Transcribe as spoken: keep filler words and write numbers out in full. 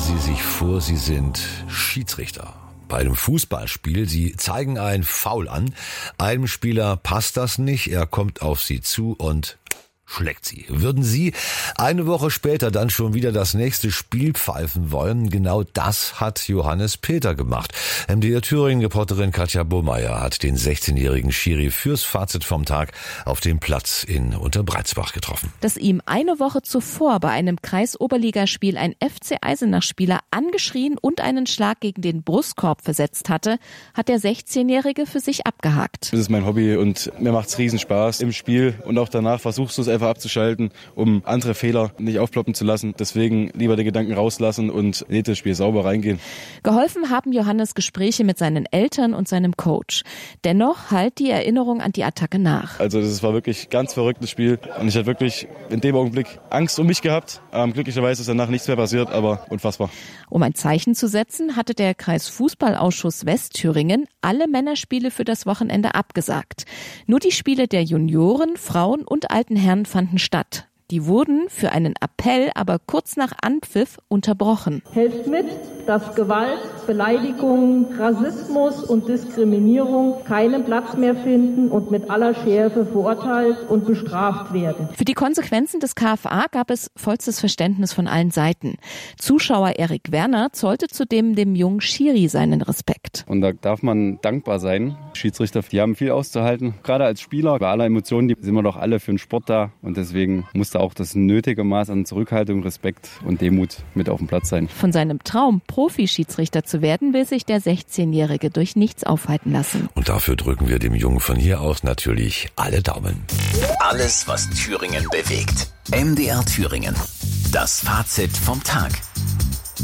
Sie sich vor, Sie sind Schiedsrichter bei einem Fußballspiel. Sie zeigen einen Foul an. Einem Spieler passt das nicht. Er kommt auf Sie zu und schlägt Sie. Würden Sie eine Woche später dann schon wieder das nächste Spiel pfeifen wollen? Genau das hat Johannes Peter gemacht. M D R Thüringen-Reporterin Katja Bohmeier hat den sechzehnjährigen Schiri fürs Fazit vom Tag auf dem Platz in Unterbreizbach getroffen. Dass ihm eine Woche zuvor bei einem Kreisoberligaspiel ein F C Eisenach-Spieler angeschrien und einen Schlag gegen den Brustkorb versetzt hatte, hat der sechzehnjährige für sich abgehakt. Das ist mein Hobby und mir macht's riesen Spaß im Spiel und auch danach versuchst du es einfach abzuschalten, um andere Fehler nicht aufploppen zu lassen. Deswegen lieber den Gedanken rauslassen und in das Spiel sauber reingehen. Geholfen haben Johannes Gespräche mit seinen Eltern und seinem Coach. Dennoch hallt die Erinnerung an die Attacke nach. Also das war wirklich ein ganz verrücktes Spiel und ich hatte wirklich in dem Augenblick Angst um mich gehabt. Ähm, glücklicherweise ist danach nichts mehr passiert, aber unfassbar. Um ein Zeichen zu setzen, hatte der Kreisfußballausschuss Westthüringen alle Männerspiele für das Wochenende abgesagt. Nur die Spiele der Junioren, Frauen und alten Herren fanden statt. Die wurden für einen Appell aber kurz nach Anpfiff unterbrochen. Helft mit, dass Gewalt, Beleidigungen, Rassismus und Diskriminierung keinen Platz mehr finden und mit aller Schärfe verurteilt und bestraft werden. Für die Konsequenzen des K F A gab es vollstes Verständnis von allen Seiten. Zuschauer Erik Werner zollte zudem dem jungen Schiri seinen Respekt. Und da darf man dankbar sein. Schiedsrichter, die haben viel auszuhalten. Gerade als Spieler, bei aller Emotionen, die sind wir doch alle für den Sport da. Und deswegen musste auch das nötige Maß an Zurückhaltung, Respekt und Demut mit auf dem Platz sein. Von seinem Traum, Profi-Schiedsrichter zu werden, will sich der sechzehnjährige durch nichts aufhalten lassen. Und dafür drücken wir dem Jungen von hier aus natürlich alle Daumen. Alles, was Thüringen bewegt. M D R Thüringen. Das Fazit vom Tag.